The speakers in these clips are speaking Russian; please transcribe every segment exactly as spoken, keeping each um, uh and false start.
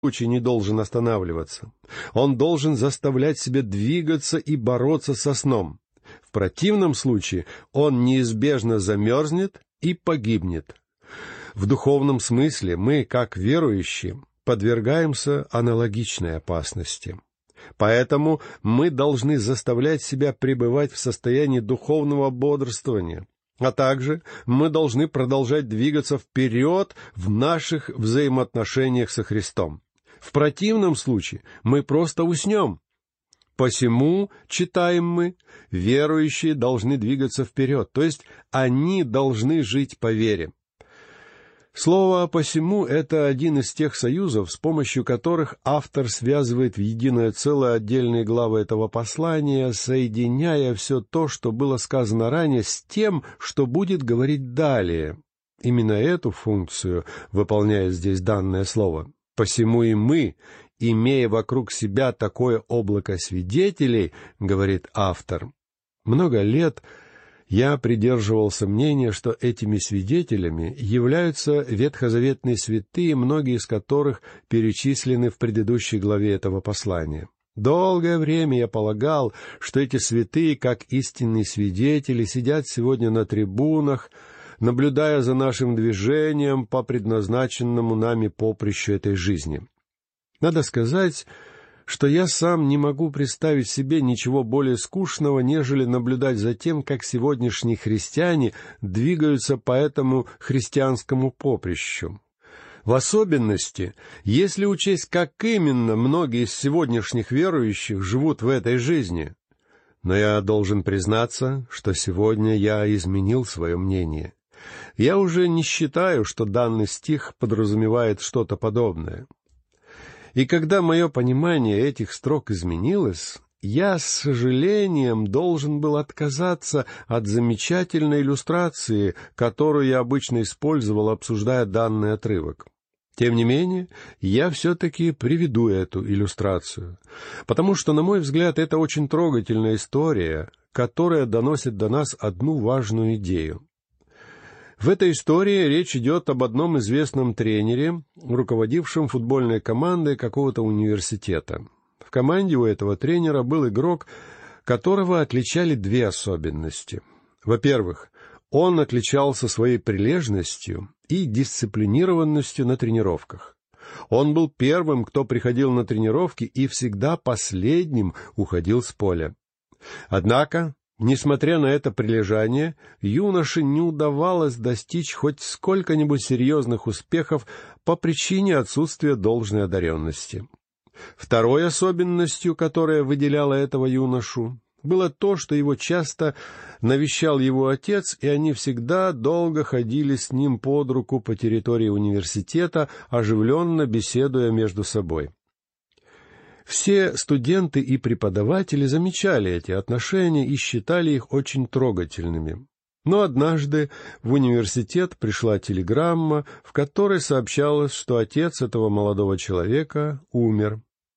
случае не должен останавливаться. Он должен заставлять себя двигаться и бороться со сном. В противном случае он неизбежно замерзнет и погибнет. В духовном смысле мы, как верующие, подвергаемся аналогичной опасности. Поэтому мы должны заставлять себя пребывать в состоянии духовного бодрствования, а также мы должны продолжать двигаться вперед в наших взаимоотношениях со Христом. В противном случае мы просто уснем. Посему, читаем мы, верующие должны двигаться вперед, то есть они должны жить по вере. Слово «посему» — это один из тех союзов, с помощью которых автор связывает в единое целое отдельные главы этого послания, соединяя все то, что было сказано ранее, с тем, что будет говорить далее. Именно эту функцию выполняет здесь данное слово. «Посему и мы, имея вокруг себя такое облако свидетелей, — говорит автор, — много лет я придерживался мнения, что этими свидетелями являются ветхозаветные святые, многие из которых перечислены в предыдущей главе этого послания. Долгое время я полагал, что эти святые, как истинные свидетели, сидят сегодня на трибунах, наблюдая за нашим движением по предназначенному нами поприщу этой жизни. Надо сказать, что я сам не могу представить себе ничего более скучного, нежели наблюдать за тем, как сегодняшние христиане двигаются по этому христианскому поприщу. В особенности, если учесть, как именно многие из сегодняшних верующих живут в этой жизни. Но я должен признаться, что сегодня я изменил свое мнение. Я уже не считаю, что данный стих подразумевает что-то подобное. И когда мое понимание этих строк изменилось, я с сожалением должен был отказаться от замечательной иллюстрации, которую я обычно использовал, обсуждая данный отрывок. Тем не менее, я все-таки приведу эту иллюстрацию, потому что, на мой взгляд, это очень трогательная история, которая доносит до нас одну важную идею. В этой истории речь идет об одном известном тренере, руководившем футбольной командой какого-то университета. В команде у этого тренера был игрок, которого отличали две особенности. Во-первых, он отличался своей прилежностью и дисциплинированностью на тренировках. Он был первым, кто приходил на тренировки, и всегда последним уходил с поля. Однако, несмотря на это прилежание, юноше не удавалось достичь хоть сколько-нибудь серьезных успехов по причине отсутствия должной одаренности. Второй особенностью, которая выделяла этого юношу, было то, что его часто навещал его отец, и они всегда долго ходили с ним под руку по территории университета, оживленно беседуя между собой. Все студенты и преподаватели замечали эти отношения и считали их очень трогательными. Но однажды в университет пришла телеграмма, в которой сообщалось, что отец этого молодого человека умер.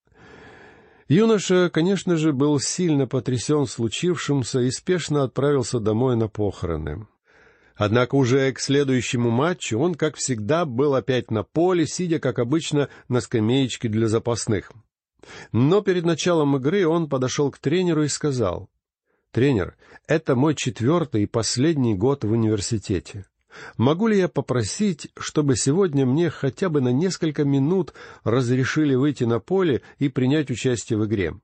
Юноша, конечно же, был сильно потрясен случившимся и спешно отправился домой на похороны. Однако уже к следующему матчу он, как всегда, был опять на поле, сидя, как обычно, на скамеечке для запасных. Но перед началом игры он подошел к тренеру и сказал: «Тренер, это мой четвертый и последний год в университете. Могу ли я попросить, чтобы сегодня мне хотя бы на несколько минут разрешили выйти на поле и принять участие в игре?»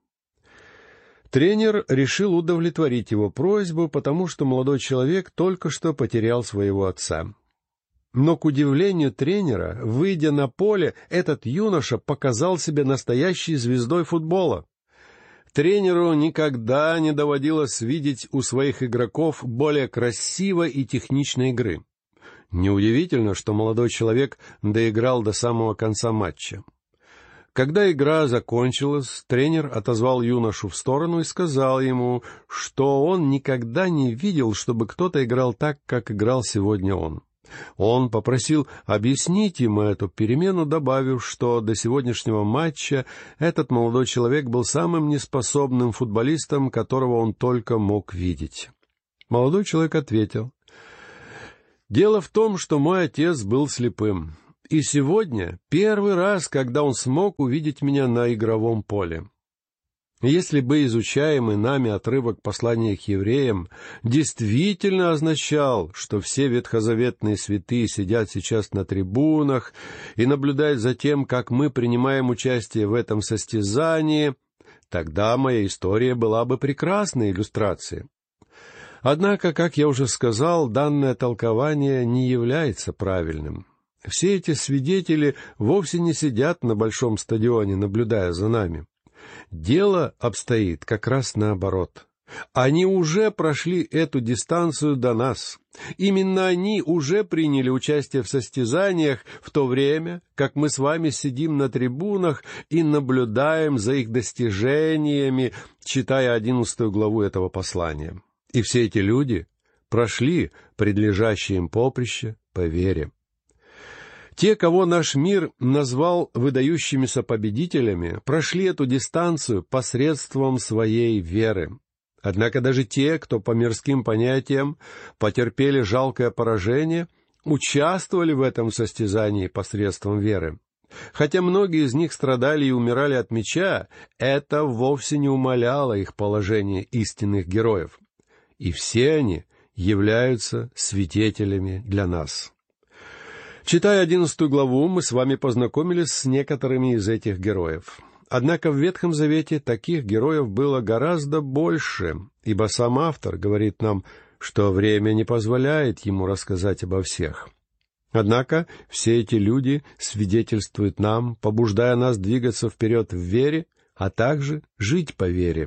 Тренер решил удовлетворить его просьбу, потому что молодой человек только что потерял своего отца. Но, к удивлению тренера, выйдя на поле, этот юноша показал себя настоящей звездой футбола. Тренеру никогда не доводилось видеть у своих игроков более красивой и техничной игры. Неудивительно, что молодой человек доиграл до самого конца матча. Когда игра закончилась, тренер отозвал юношу в сторону и сказал ему, что он никогда не видел, чтобы кто-то играл так, как играл сегодня он. Он попросил объяснить ему эту перемену, добавив, что до сегодняшнего матча этот молодой человек был самым неспособным футболистом, которого он только мог видеть. Молодой человек ответил: «Дело в том, что мой отец был слепым, И сегодня первый раз, когда он смог увидеть меня на игровом поле. Если бы изучаемый нами отрывок послания к евреям действительно означал, что все ветхозаветные святые сидят сейчас на трибунах и наблюдают за тем, как мы принимаем участие в этом состязании, тогда моя история была бы прекрасной иллюстрацией. Однако, как я уже сказал, данное толкование не является правильным. Все эти свидетели вовсе не сидят на большом стадионе, наблюдая за нами. Дело обстоит как раз наоборот. Они уже прошли эту дистанцию до нас. Именно они уже приняли участие в состязаниях, в то время, как мы с вами сидим на трибунах и наблюдаем за их достижениями, читая одиннадцатую главу этого послания. И все эти люди прошли предлежащее им поприще по вере. Те, кого наш мир назвал выдающимися победителями, прошли эту дистанцию посредством своей веры. Однако даже те, кто по мирским понятиям потерпели жалкое поражение, участвовали в этом состязании посредством веры. Хотя многие из них страдали и умирали от меча, это вовсе не умаляло их положение истинных героев. И все они являются свидетелями для нас. Читая одиннадцатую главу, мы с вами познакомились с некоторыми из этих героев. Однако в Ветхом Завете таких героев было гораздо больше, ибо сам автор говорит нам, что время не позволяет ему рассказать обо всех. Однако все эти люди свидетельствуют нам, побуждая нас двигаться вперед в вере, а также жить по вере.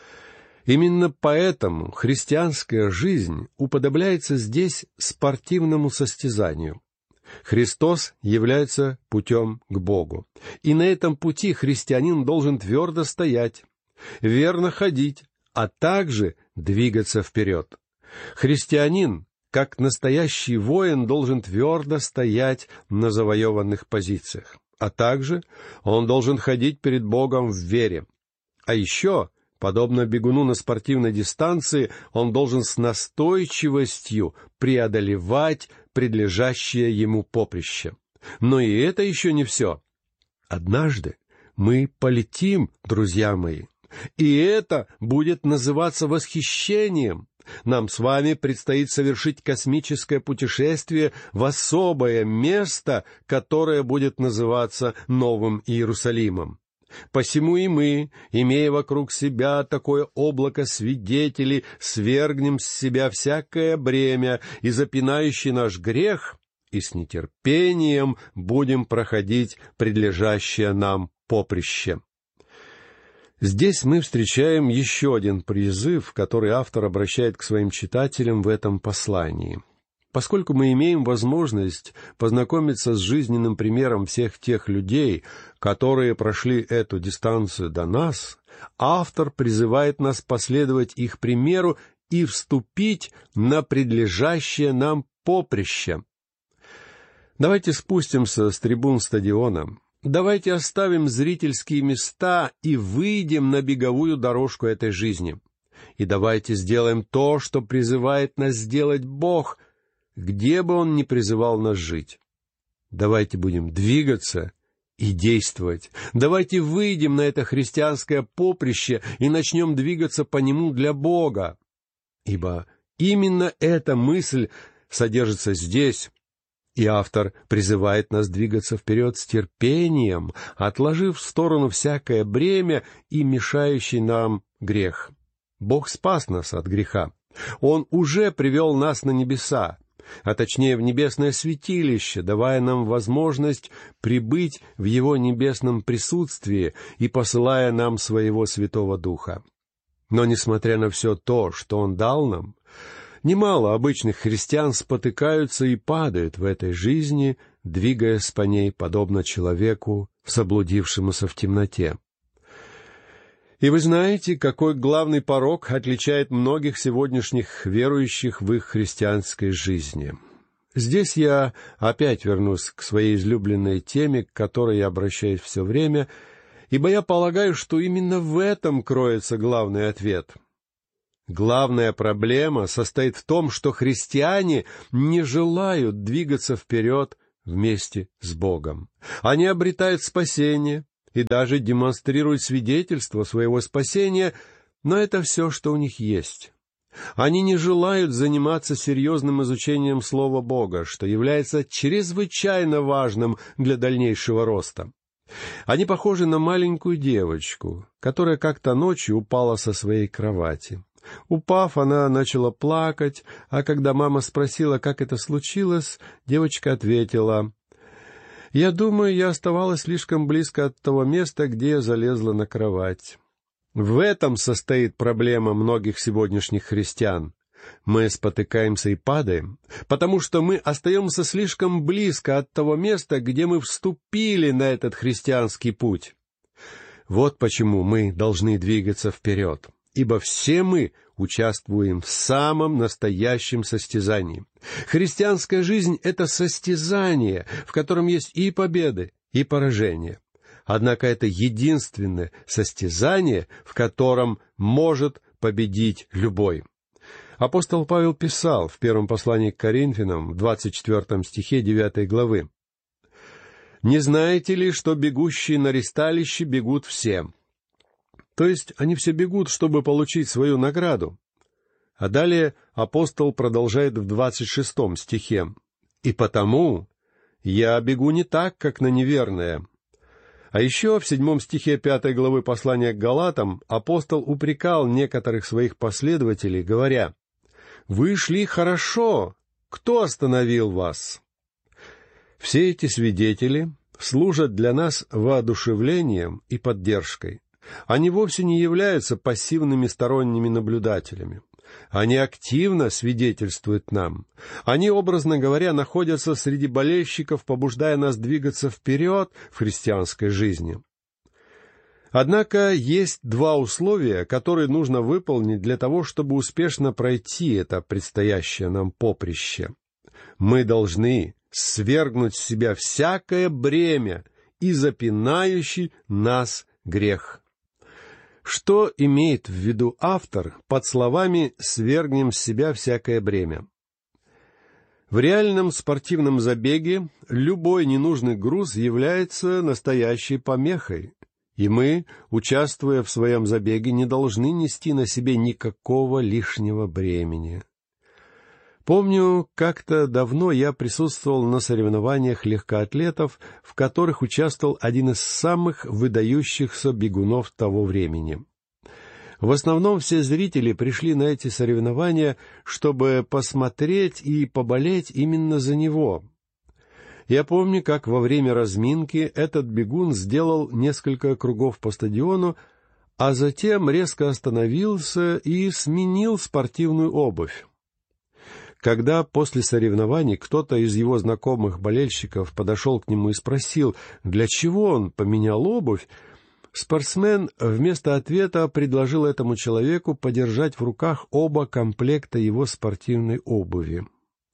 Именно поэтому христианская жизнь уподобляется здесь спортивному состязанию. Христос является путем к Богу. И на этом пути христианин должен твердо стоять, верно ходить, а также двигаться вперед. Христианин, как настоящий воин, должен твердо стоять на завоеванных позициях, а также он должен ходить перед Богом в вере. А еще, подобно бегуну на спортивной дистанции, он должен с настойчивостью преодолевать предлежащее ему поприще. Но и это еще не все. Однажды мы полетим, друзья мои, и это будет называться восхищением. Нам с вами предстоит совершить космическое путешествие в особое место, которое будет называться Новым Иерусалимом. Посему и мы, имея вокруг себя такое облако свидетелей, свергнем с себя всякое бремя и запинающий наш грех, и с нетерпением будем проходить предлежащее нам поприще. Здесь мы встречаем еще один призыв, который автор обращает к своим читателям в этом послании. Поскольку мы имеем возможность познакомиться с жизненным примером всех тех людей, которые прошли эту дистанцию до нас, автор призывает нас последовать их примеру и вступить на предлежащее нам поприще. Давайте спустимся с трибун стадиона, давайте оставим зрительские места и выйдем на беговую дорожку этой жизни. И давайте сделаем то, что призывает нас сделать Бог, где бы Он ни призывал нас жить. Давайте будем двигаться и действовать. Давайте выйдем на это христианское поприще и начнем двигаться по нему для Бога. Ибо именно эта мысль содержится здесь, и автор призывает нас двигаться вперед с терпением, отложив в сторону всякое бремя и мешающий нам грех. Бог спас нас от греха. Он уже привел нас на небеса, а точнее в небесное святилище, давая нам возможность прибыть в Его небесном присутствии и посылая нам Своего Святого Духа. Но, несмотря на все то, что Он дал нам, немало обычных христиан спотыкаются и падают в этой жизни, двигаясь по ней подобно человеку, заблудившемуся в темноте. И вы знаете, какой главный порок отличает многих сегодняшних верующих в их христианской жизни. Здесь я опять вернусь к своей излюбленной теме, к которой я обращаюсь все время, ибо я полагаю, что именно в этом кроется главный ответ. Главная проблема состоит в том, что христиане не желают двигаться вперед в вместе с Богом. Они обретают спасение и даже демонстрируют свидетельство своего спасения, но это все, что у них есть. Они не желают заниматься серьезным изучением Слова Бога, что является чрезвычайно важным для дальнейшего роста. Они похожи на маленькую девочку, которая как-то ночью упала со своей кровати. Упав, она начала плакать, а когда мама спросила, как это случилось, девочка ответила: «Я думаю, я оставалась слишком близко от того места, где я залезла на кровать». В этом состоит проблема многих сегодняшних христиан. Мы спотыкаемся и падаем, потому что мы остаемся слишком близко от того места, где мы вступили на этот христианский путь. Вот почему мы должны двигаться вперед, ибо все мы участвуем в самом настоящем состязании. Христианская жизнь — это состязание, в котором есть и победы, и поражения. Однако это единственное состязание, в котором может победить любой. Апостол Павел писал в первом послании к Коринфянам, в двадцать четвертом стихе девятой главы: «Не знаете ли, что бегущие на ристалище бегут все?» То есть они все бегут, чтобы получить свою награду. А далее апостол продолжает в двадцать шестом стихе: «И потому я бегу не так, как на неверное». А еще в седьмом стихе пятой главы послания к Галатам апостол упрекал некоторых своих последователей, говоря: «Вы шли хорошо, кто остановил вас?» Все эти свидетели служат для нас воодушевлением и поддержкой. Они вовсе не являются пассивными сторонними наблюдателями. Они активно свидетельствуют нам. Они, образно говоря, находятся среди болельщиков, побуждая нас двигаться вперед в христианской жизни. Однако есть два условия, которые нужно выполнить для того, чтобы успешно пройти это предстоящее нам поприще. Мы должны свергнуть с себя всякое бремя и запинающий нас грех. Что имеет в виду автор под словами «свергнем с себя всякое бремя»? В реальном спортивном забеге любой ненужный груз является настоящей помехой, и мы, участвуя в своем забеге, не должны нести на себе никакого лишнего бремени. Помню, как-то давно я присутствовал на соревнованиях легкоатлетов, в которых участвовал один из самых выдающихся бегунов того времени. В основном все зрители пришли на эти соревнования, чтобы посмотреть и поболеть именно за него. Я помню, как во время разминки этот бегун сделал несколько кругов по стадиону, а затем резко остановился и сменил спортивную обувь. Когда после соревнований кто-то из его знакомых болельщиков подошел к нему и спросил, для чего он поменял обувь, спортсмен вместо ответа предложил этому человеку подержать в руках оба комплекта его спортивной обуви.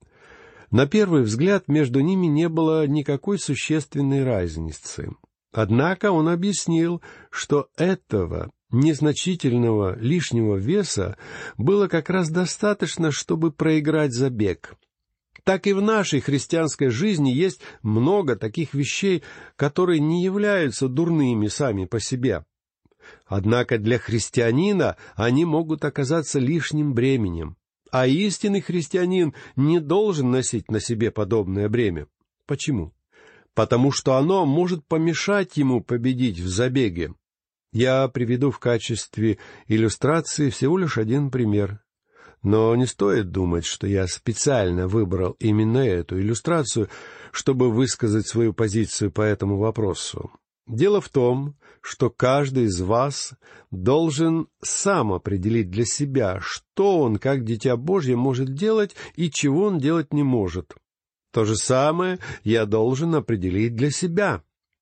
На первый взгляд между ними не было никакой существенной разницы. Однако он объяснил, что этого незначительного лишнего веса было как раз достаточно, чтобы проиграть забег. Так и в нашей христианской жизни есть много таких вещей, которые не являются дурными сами по себе. Однако для христианина они могут оказаться лишним бременем. А истинный христианин не должен носить на себе подобное бремя. Почему? Потому что оно может помешать ему победить в забеге. Я приведу в качестве иллюстрации всего лишь один пример. Но не стоит думать, что я специально выбрал именно эту иллюстрацию, чтобы высказать свою позицию по этому вопросу. Дело в том, что каждый из вас должен сам определить для себя, что он, как дитя Божье, может делать и чего он делать не может. То же самое я должен определить для себя.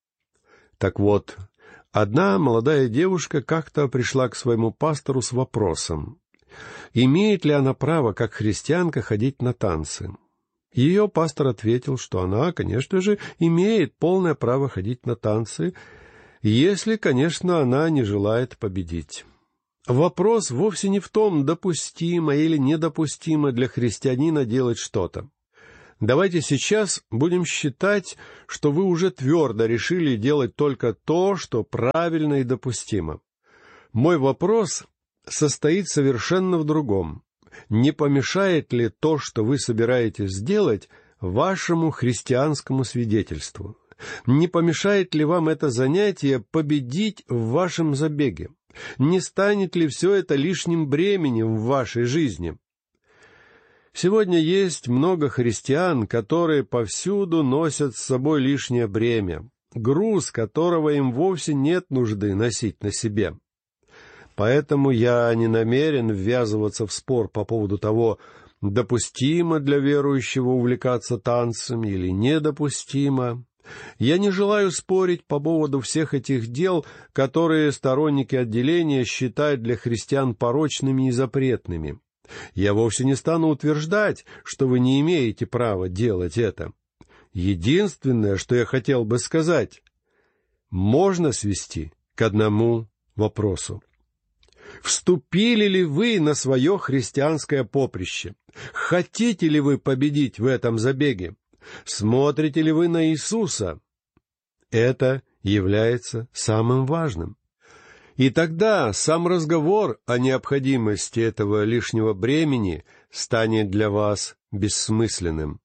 Так вот, одна молодая девушка как-то пришла к своему пастору с вопросом, имеет ли она право, как христианка, ходить на танцы. Ее пастор ответил, что она, конечно же, имеет полное право ходить на танцы, если, конечно, она не желает победить. Вопрос вовсе не в том, допустимо или недопустимо для христианина делать что-то. Давайте сейчас будем считать, что вы уже твердо решили делать только то, что правильно и допустимо. Мой вопрос состоит совершенно в другом. Не помешает ли то, что вы собираетесь сделать, вашему христианскому свидетельству? Не помешает ли вам это занятие победить в вашем забеге? Не станет ли все это лишним бременем в вашей жизни? Сегодня есть много христиан, которые повсюду носят с собой лишнее бремя, груз которого им вовсе нет нужды носить на себе. Поэтому я не намерен ввязываться в спор по поводу того, допустимо для верующего увлекаться танцами или недопустимо. Я не желаю спорить по поводу всех этих дел, которые сторонники отделения считают для христиан порочными и запретными. Я вовсе не стану утверждать, что вы не имеете права делать это. Единственное, что я хотел бы сказать, можно свести к одному вопросу. Вступили ли вы на свое христианское поприще? Хотите ли вы победить в этом забеге? Смотрите ли вы на Иисуса? Это является самым важным. И тогда сам разговор о необходимости этого лишнего бремени станет для вас бессмысленным.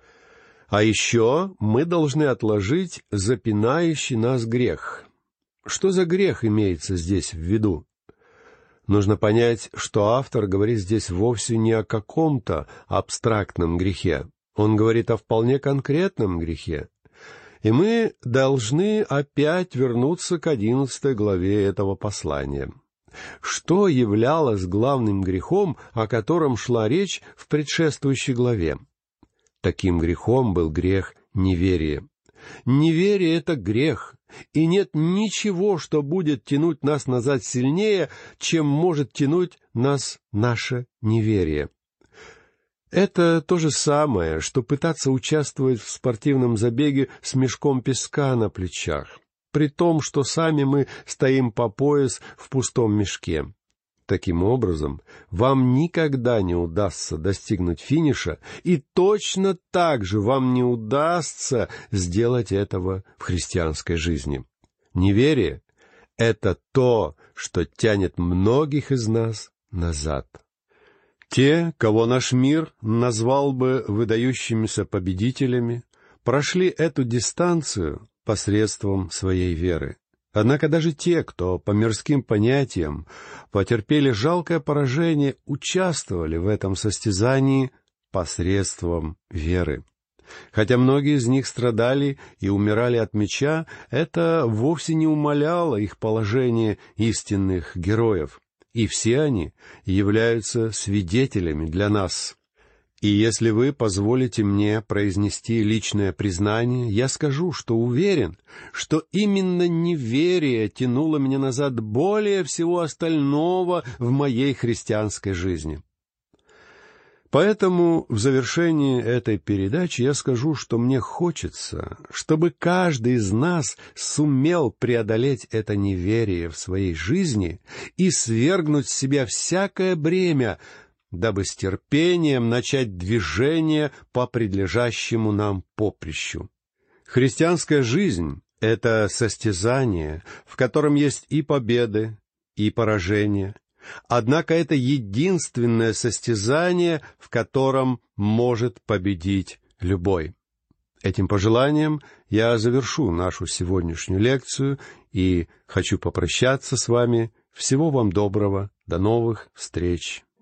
А еще мы должны отложить запинающий нас грех. Что за грех имеется здесь в виду? Нужно понять, что автор говорит здесь вовсе не о каком-то абстрактном грехе. Он говорит о вполне конкретном грехе. И мы должны опять вернуться к одиннадцатой главе этого послания. Что являлось главным грехом, о котором шла речь в предшествующей главе? Таким грехом был грех неверия. Неверие — это грех, и нет ничего, что будет тянуть нас назад сильнее, чем может тянуть нас наше неверие. Это то же самое, что пытаться участвовать в спортивном забеге с мешком песка на плечах, при том, что сами мы стоим по пояс в пустом мешке. Таким образом, вам никогда не удастся достигнуть финиша, и точно так же вам не удастся сделать этого в христианской жизни. Неверие — это то, что тянет многих из нас назад. Те, кого наш мир назвал бы выдающимися победителями, прошли эту дистанцию посредством своей веры. Однако даже те, кто по мирским понятиям потерпели жалкое поражение, участвовали в этом состязании посредством веры. Хотя многие из них страдали и умирали от меча, это вовсе не умаляло их положение истинных героев. И все они являются свидетелями для нас. И если вы позволите мне произнести личное признание, я скажу, что уверен, что именно неверие тянуло меня назад более всего остального в моей христианской жизни. Поэтому в завершении этой передачи я скажу, что мне хочется, чтобы каждый из нас сумел преодолеть это неверие в своей жизни и свергнуть с себя всякое бремя, дабы с терпением начать движение по предлежащему нам поприщу. Христианская жизнь — это состязание, в котором есть и победы, и поражения. Однако это единственное состязание, в котором может победить любой. Этим пожеланием я завершу нашу сегодняшнюю лекцию и хочу попрощаться с вами. Всего вам доброго. До новых встреч.